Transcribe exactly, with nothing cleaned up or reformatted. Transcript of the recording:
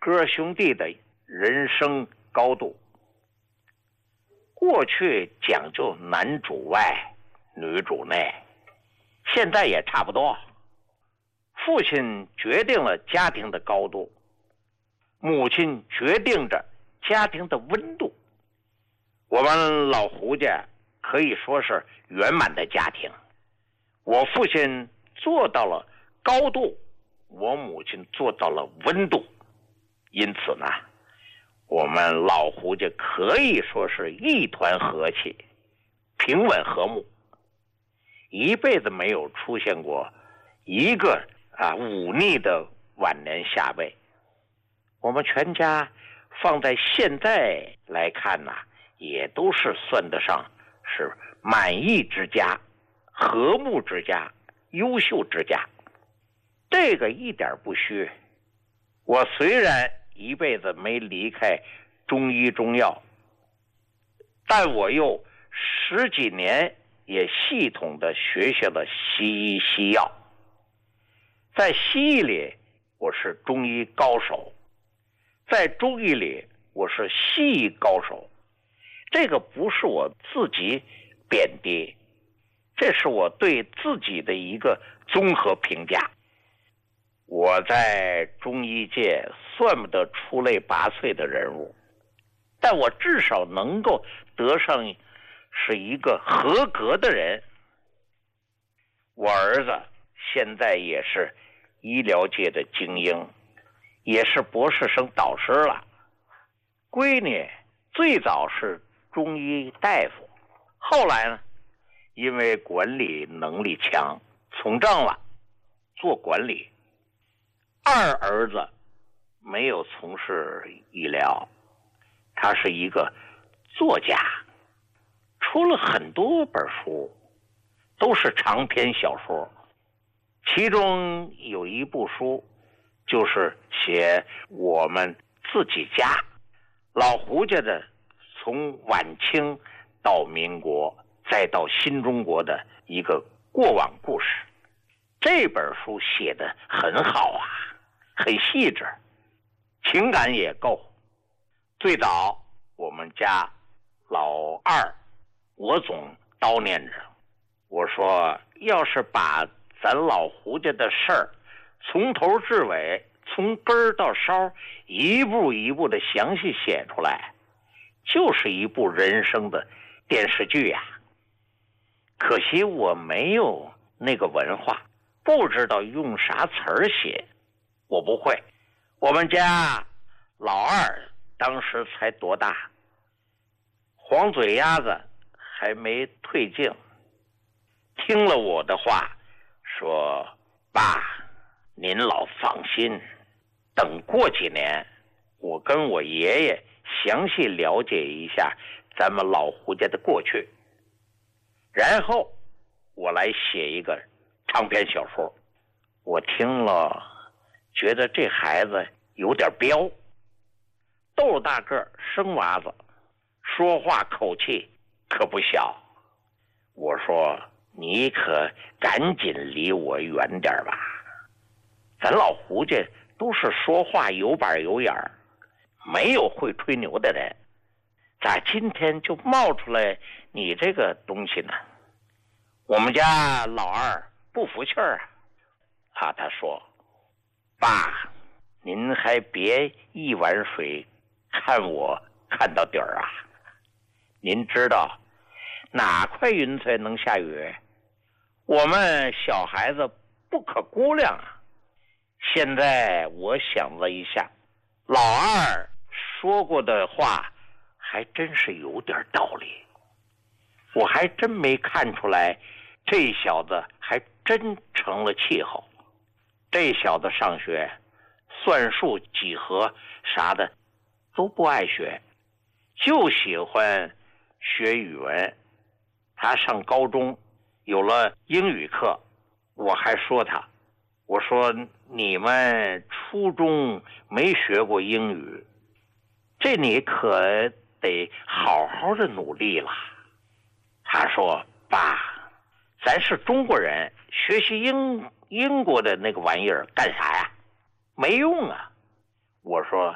哥兄弟的人生高度。过去讲究男主外女主内，现在也差不多。父亲决定了家庭的高度，母亲决定着家庭的温度。我们老胡家可以说是圆满的家庭，我父亲做到了高度，我母亲做到了温度，因此呢，我们老胡家可以说是一团和气，平稳和睦，一辈子没有出现过一个啊忤逆的晚年下辈。我们全家放在现在来看呢、啊，也都是算得上是满意之家、和睦之家、优秀之家，这个一点不虚。我虽然一辈子没离开中医中药，但我又十几年也系统的学习了西医西药。在西医里我是中医高手，在中医里我是西医高手。这个不是我自己贬低，这是我对自己的一个综合评价。我在中医界算不得出类拔萃的人物，但我至少能够得上是一个合格的人。我儿子现在也是医疗界的精英，也是博士生导师了。闺女最早是中医大夫，后来呢，因为管理能力强，从政了，做管理。二儿子没有从事医疗，他是一个作家，出了很多本书，都是长篇小说。其中有一部书就是写我们自己家老胡家的从晚清到民国再到新中国的一个过往故事。这本书写得很好啊，很细致，情感也够。最早我们家老二，我总叨念着，我说要是把咱老胡家的事儿从头至尾，从根儿到梢，一步一步的详细写出来，就是一部人生的电视剧呀、啊。可惜我没有那个文化，不知道用啥词儿写，我不会。我们家老二当时才多大，黄嘴鸭子还没退境，听了我的话说，爸，您老放心，等过几年我跟我爷爷详细了解一下咱们老胡家的过去，然后我来写一个长篇小说。我听了觉得这孩子有点彪，豆大个生娃子，说话口气可不小。我说你可赶紧离我远点吧，咱老胡家都是说话有板有眼儿，没有会吹牛的人，咋今天就冒出来你这个东西呢？我们家老二不服气儿啊，啊，他说，爸，您还别一碗水看我看到底儿啊，您知道哪块云彩能下雨？我们小孩子不可估量啊。现在我想了一下，老二说过的话还真是有点道理，我还真没看出来这小子还真成了气候。这小子上学算术几何啥的都不爱学，就喜欢学语文。他上高中有了英语课，我还说他，我说你们初中没学过英语，这你可得好好的努力了。他说，爸，咱是中国人，学习英英国的那个玩意儿干啥呀？没用啊。我说